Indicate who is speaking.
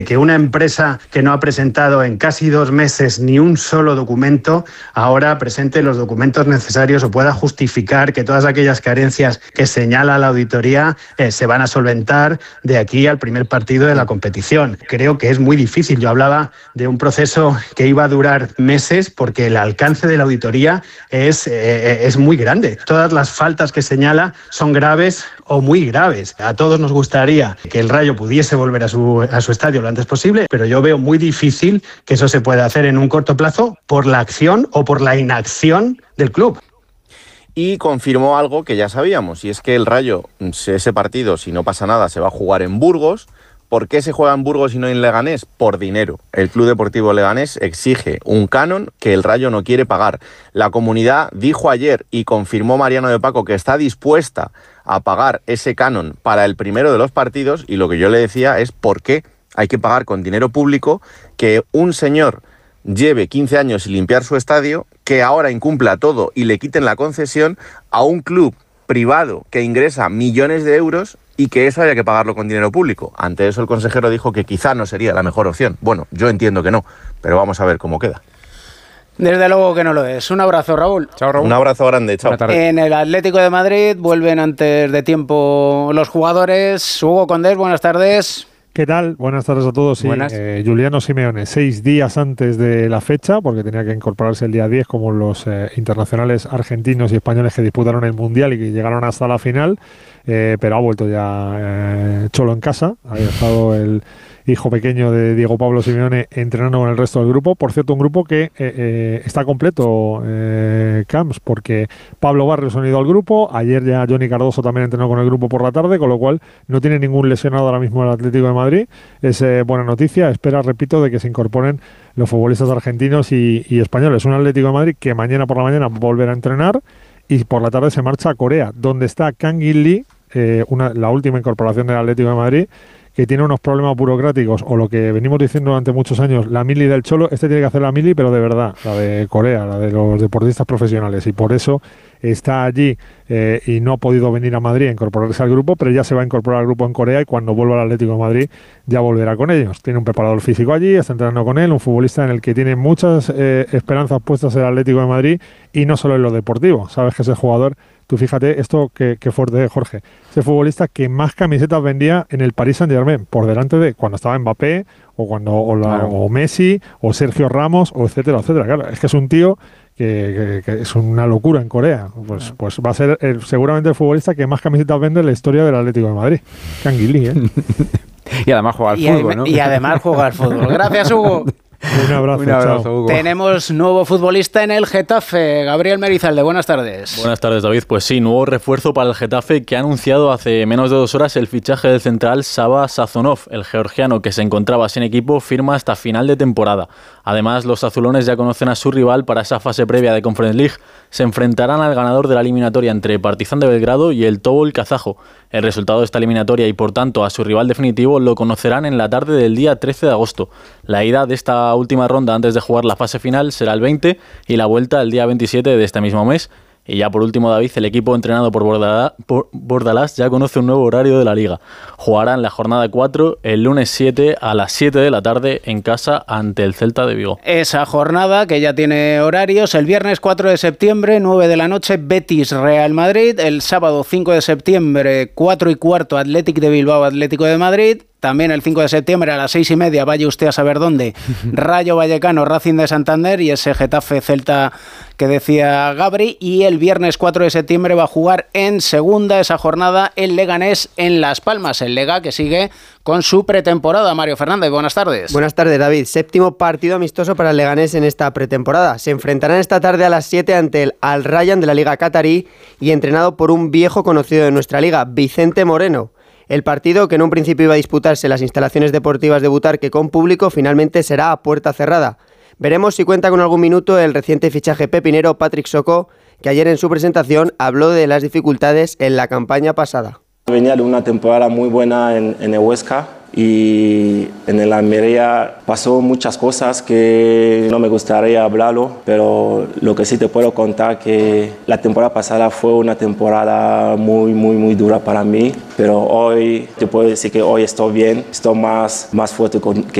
Speaker 1: Que una empresa que no ha presentado en casi 2 meses ni un solo documento, ahora presente los documentos necesarios o pueda justificar que todas aquellas carencias que señala la auditoría se van a solventar de aquí al primer partido de la competición. Creo que es muy difícil. Yo hablaba de un proceso que iba a durar meses porque el alcance de la auditoría es muy grande. Todas las faltas que señala son graves o muy graves. A todos nos gustaría que el Rayo pudiese volver a su estadio lo antes posible, pero yo veo muy difícil que eso se pueda hacer en un corto plazo por la acción o por la inacción del club.
Speaker 2: Y confirmó algo que ya sabíamos, y es que el Rayo, ese partido, si no pasa nada, se va a jugar en Burgos. ¿Por qué se juega en Burgos y no en Leganés? Por dinero. El Club Deportivo Leganés exige un canon que el Rayo no quiere pagar. La comunidad dijo ayer y confirmó Mariano de Paco que está dispuesta a pagar ese canon para el primero de los partidos, y lo que yo le decía es por qué hay que pagar con dinero público que un señor lleve 15 años sin limpiar su estadio, que ahora incumpla todo y le quiten la concesión a un club privado que ingresa millones de euros y que eso haya que pagarlo con dinero público. Ante eso el consejero dijo que quizá no sería la mejor opción. Bueno, yo entiendo que no, pero vamos a ver cómo queda.
Speaker 3: Desde luego que no lo es. Un abrazo, Raúl.
Speaker 2: Chao, Raúl. Un abrazo grande, chao.
Speaker 3: En el Atlético de Madrid vuelven antes de tiempo los jugadores. Hugo Condés, buenas tardes.
Speaker 4: ¿Qué tal? Buenas tardes a todos. Sí, Juliano Simeone, 6 días antes de la fecha, porque tenía que incorporarse el día 10 como los internacionales argentinos y españoles que disputaron el Mundial y que llegaron hasta la final, pero ha vuelto ya Cholo en casa. Había estado el hijo pequeño de Diego Pablo Simeone entrenando con el resto del grupo. Por cierto, un grupo que está completo, Camps, porque Pablo Barrios ha unido al grupo. Ayer ya Johnny Cardoso también entrenó con el grupo por la tarde, con lo cual no tiene ningún lesionado ahora mismo el Atlético de Madrid. Es buena noticia. Espera, repito, de que se incorporen los futbolistas argentinos y españoles. Un Atlético de Madrid que mañana por la mañana volverá a entrenar y por la tarde se marcha a Corea, donde está Kang In Lee, la última incorporación del Atlético de Madrid, que tiene unos problemas burocráticos, o lo que venimos diciendo durante muchos años, la mili del Cholo. Tiene que hacer la mili, pero de verdad, la de Corea, la de los deportistas profesionales, y por eso está allí y no ha podido venir a Madrid a incorporarse al grupo, pero ya se va a incorporar al grupo en Corea y cuando vuelva al Atlético de Madrid ya volverá con ellos. Tiene un preparador físico allí, está entrenando con él, un futbolista en el que tiene muchas esperanzas puestas el Atlético de Madrid, y no solo en lo deportivo. Sabes que ese jugador, tú fíjate esto que fuerte, Jorge, ese futbolista que más camisetas vendía en el Paris Saint-Germain, por delante de cuando estaba Mbappé o Messi o Sergio Ramos o etcétera, etcétera. Claro, es que es un tío que es una locura en Corea. Pues va a ser seguramente el futbolista que más camisetas vende en la historia del Atlético de Madrid. Kang In Lee,
Speaker 5: Y además juega al fútbol, ¿no?
Speaker 3: Y además juega al fútbol. Gracias, Hugo.
Speaker 4: Un abrazo,
Speaker 5: Hugo.
Speaker 3: Tenemos nuevo futbolista en el Getafe, Gabriel Merizalde, buenas tardes.
Speaker 6: Buenas tardes, David. Pues sí, nuevo refuerzo para el Getafe, que ha anunciado hace menos de 2 horas el fichaje del central Saba Sazonov. El georgiano, que se encontraba sin equipo, firma hasta final de temporada. Además, los azulones ya conocen a su rival para esa fase previa de Conference League. Se enfrentarán al ganador de la eliminatoria entre Partizan de Belgrado y el Tobol kazajo. El resultado de esta eliminatoria y, por tanto, a su rival definitivo lo conocerán en la tarde del día 13 de agosto. La ida de esta última ronda antes de jugar la fase final será el 20 y la vuelta el día 27 de este mismo mes. Y ya por último, David, el equipo entrenado por Bordalás ya conoce un nuevo horario de la Liga. Jugarán la jornada 4 el lunes 7 a las 7 de la tarde en casa ante el Celta de Vigo.
Speaker 3: Esa jornada que ya tiene horarios: el viernes 4 de septiembre, 9 de la noche, Betis Real Madrid. El sábado 5 de septiembre, 4:15, Athletic de Bilbao, Atlético de Madrid. También el 5 de septiembre a las 6:30, vaya usted a saber dónde, Rayo Vallecano, Racing de Santander, y ese Getafe Celta que decía Gabri. Y el viernes 4 de septiembre va a jugar en segunda esa jornada el Leganés en Las Palmas, el Lega que sigue con su pretemporada. Mario Fernández, buenas tardes.
Speaker 7: Buenas tardes, David. 7º partido amistoso para el Leganés en esta pretemporada. Se enfrentarán esta tarde a las 7 ante el Al Rayyan de la Liga Qatarí y entrenado por un viejo conocido de nuestra liga, Vicente Moreno. El partido, que en un principio iba a disputarse en las instalaciones deportivas de Butarque con público, finalmente será a puerta cerrada. Veremos si cuenta con algún minuto el reciente fichaje pepinero Patrick Soko, que ayer en su presentación habló de las dificultades en la campaña pasada.
Speaker 8: Venía de una temporada muy buena en el Huesca y en el Almería pasó muchas cosas que no me gustaría hablarlo, pero lo que sí te puedo contar que la temporada pasada fue una temporada muy dura para mí, pero hoy te puedo decir que hoy estoy bien, estoy más fuerte que